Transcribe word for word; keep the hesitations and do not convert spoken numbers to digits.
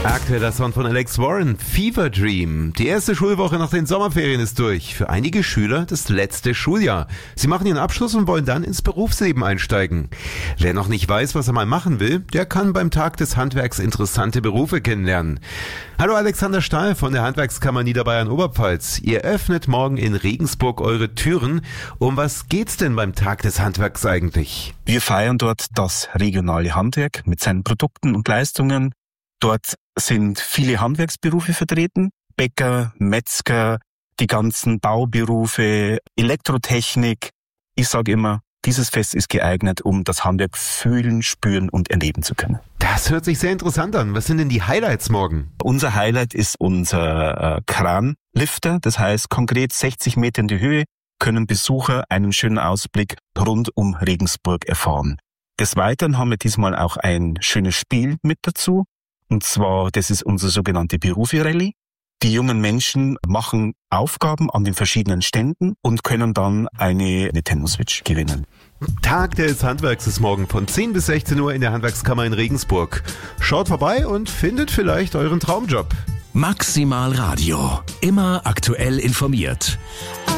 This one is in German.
Aktueller Song von Alex Warren, Fever Dream. Die erste Schulwoche nach den Sommerferien ist durch. Für einige Schüler das letzte Schuljahr. Sie machen ihren Abschluss und wollen dann ins Berufsleben einsteigen. Wer noch nicht weiß, was er mal machen will, der kann beim Tag des Handwerks interessante Berufe kennenlernen. Hallo Alexander Stahl von der Handwerkskammer Niederbayern Oberpfalz. Ihr öffnet morgen in Regensburg eure Türen. Um was geht's denn beim Tag des Handwerks eigentlich? Wir feiern dort das regionale Handwerk mit seinen Produkten und Leistungen. Dort sind viele Handwerksberufe vertreten, Bäcker, Metzger, die ganzen Bauberufe, Elektrotechnik. Ich sage immer, dieses Fest ist geeignet, um das Handwerk fühlen, spüren und erleben zu können. Das hört sich sehr interessant an. Was sind denn die Highlights morgen? Unser Highlight ist unser äh, Kranlifter. Das heißt, konkret sechzig Meter in die Höhe können Besucher einen schönen Ausblick rund um Regensburg erfahren. Des Weiteren haben wir diesmal auch ein schönes Spiel mit dazu. Und zwar, das ist unsere sogenannte Berufe-Rallye. Die jungen Menschen machen Aufgaben an den verschiedenen Ständen und können dann eine Nintendo-Switch gewinnen. Tag des Handwerks ist morgen von zehn bis sechzehn Uhr in der Handwerkskammer in Regensburg. Schaut vorbei und findet vielleicht euren Traumjob. Maximal Radio. Immer aktuell informiert.